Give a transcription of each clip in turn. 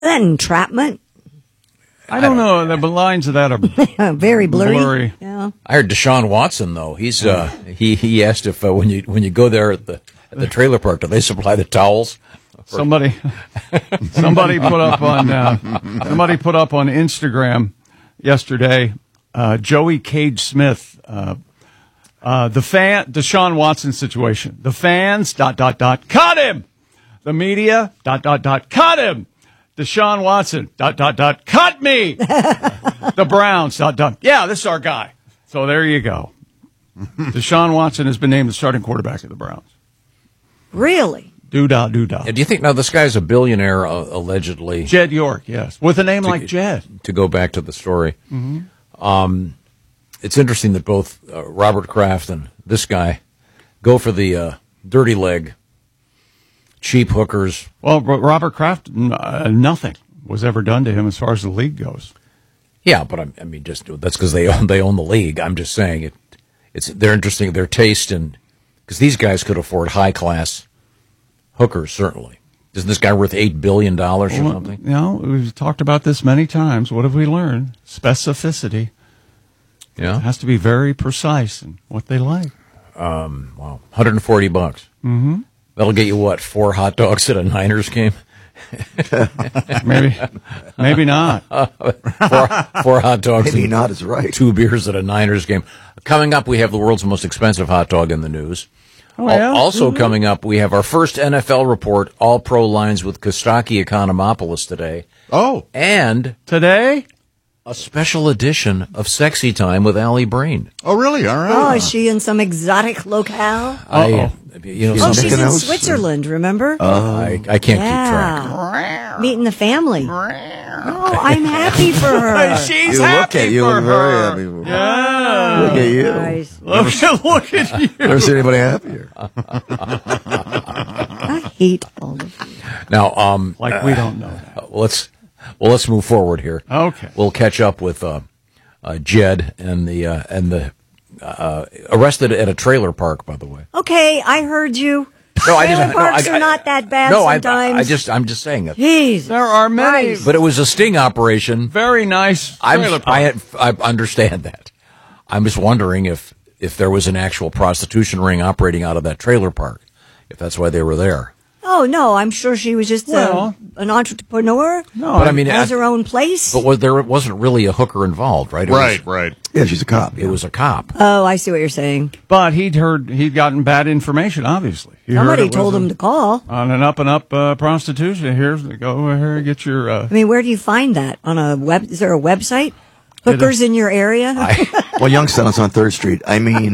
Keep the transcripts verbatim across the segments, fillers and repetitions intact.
That entrapment. I don't know. The lines of that are very blurry. blurry. Yeah. I heard Deshaun Watson though. He's uh, he he asked if uh, when you when you go there at the at the trailer park, do they supply the towels? Somebody, somebody put up on uh, somebody put up on Instagram yesterday. Uh, Joey Cage Smith, uh, uh, the fan, Deshaun Watson situation. The fans, dot dot dot, cut him. The media, dot dot dot, cut him. Deshaun Watson, dot dot dot, cut me. The Browns, dot dot. Yeah, this is our guy. So there you go. Deshaun Watson has been named the starting quarterback of the Browns. Really? Doo-dah, doo-dah. Do you think now this guy's a billionaire, uh, allegedly? Jed York, yes. With a name to, like Jed. To go back to the story. Mm-hmm. Um, it's interesting that both uh, Robert Kraft and this guy go for the uh, dirty leg, cheap hookers. Well, Robert Kraft, uh, nothing was ever done to him as far as the league goes. Yeah, but I, I mean, just that's because they own they own the league. I'm just saying it. It's they're interesting. Their taste and because these guys could afford high class hookers, certainly. Isn't this guy worth eight billion dollars or well, something? You know, we've talked about this many times. What have we learned? Specificity. Yeah, it has to be very precise in what they like. Um, wow, one hundred forty bucks. Mm-hmm. That'll get you what? Four hot dogs at a Niners game? maybe, maybe not. four, four hot dogs. Maybe not is right. Two beers at a Niners game. Coming up, we have the world's most expensive hot dog in the news. Oh, yeah? Also mm-hmm. coming up, we have our first N F L report, all pro lines with Kostaki Economopoulos today. Oh. And today, a special edition of Sexy Time with Allie Brain. Oh, really? All right. Oh, is she in some exotic locale? I, you know, oh, she's in else? Switzerland, remember? Uh, I, I can't yeah. keep track. Meeting the family. Oh, I'm happy for her. She's you happy look at you for look her. very happy. For yeah. Look at you. Nice. Look at, look at you. Never seen anybody happier. I hate all of you. Now, um, like we don't know that. Uh, let's well, let's move forward here. Okay. We'll catch up with uh, uh, Jed and the uh, and the uh, arrested at a trailer park. By the way. Okay, I heard you. No, I Trailer just parks no, I, are not that bad no, I, sometimes. I just I'm just saying it. Jeez. There are many, Christ. But it was a sting operation. very nice I'm, trailer I, parks. I understand that. I'm just wondering if if there was an actual prostitution ring operating out of that trailer park, if that's why they were there. Oh, no, I'm sure she was just Well, a, an entrepreneur. No, But I mean, Has I- her own place. But was there wasn't really a hooker involved, right? It Right, was, right. Yeah, she's a cop. It was a cop. Oh, I see what you're saying. but he'd heard he'd gotten bad information. Obviously, he heard Somebody it was told a- him to call. on an up and up uh, prostitution. Here's go here, get your. Uh, I mean, where do you find that? On a web? Is there a website? Hookers in your area? Well, Youngstown's on third Street. I mean,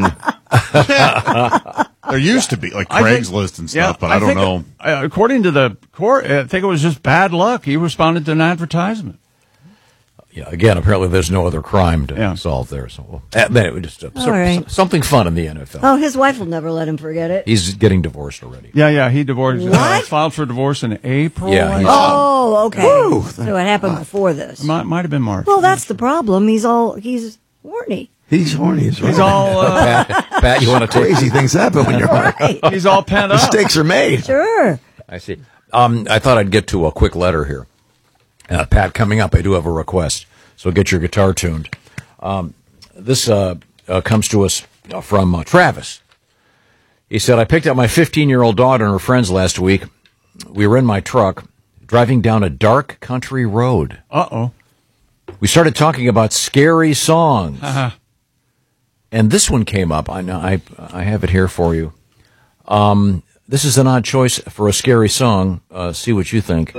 There used to be, like I think- Craigslist and yeah, stuff, but I, don't think, know. Uh, according to the court, I think it was just bad luck. He responded to an advertisement. Yeah, again, apparently there's no other crime to Yeah. solve there. So, uh, then it was just uh, All so- right. so- something fun in the N F L. Oh, his wife will never let him forget it. He's getting divorced already. Yeah, yeah, he divorced. Uh, What? filed for divorce in April. Yeah, I he's- think. Oh, okay. Woo. So it happened before this. might might have been March. Well, that's the problem. He's all he's horny. he's horny. He's, he's all uh, Pat, Pat, you want to take? crazy things happen when you're horny. Right. he's all pent up. Mistakes are made. Sure. I see. Um, I thought I'd get to a quick letter here. Uh, Pat, coming up, I do have a request, so get your guitar tuned. Um, this uh, uh, comes to us uh, from uh, Travis. He said, I picked up my fifteen-year-old daughter and her friends last week. We were in my truck, driving down a dark country road. Uh-oh. We started talking about scary songs. Uh-huh. And this one came up. I know I I have it here for you. Um, this is an odd choice for a scary song. Uh, see what you think.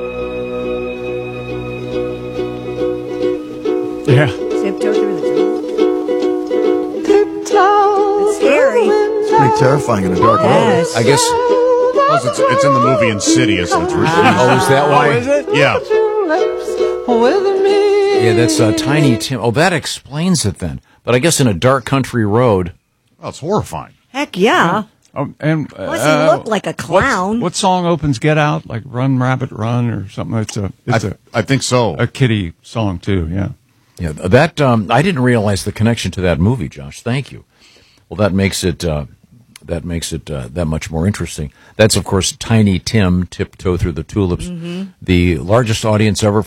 Yeah. Tiptoe through the tunnel. It's scary. It's pretty terrifying in a dark Yes. I guess. Plus, it's, it's in the movie Insidious. And it's really, Oh, is that why? Oh, is it? yeah. Yeah, that's uh, Tiny Tim. Oh, that explains it then. But I guess in a dark country road. Oh, it's horrifying. Heck yeah. Oh, and uh, Plus, he looked like a clown. What, what song opens "Get Out"? Like "Run, Rabbit, Run" or something? It's a it's I, a I think so. a kiddie song too. Yeah. Yeah, that um, I didn't realize the connection to that movie, Josh. Thank you. Well, that makes it uh, that makes it uh, that much more interesting. That's, of course, Tiny Tim, Tiptoe Through the Tulips, the largest audience ever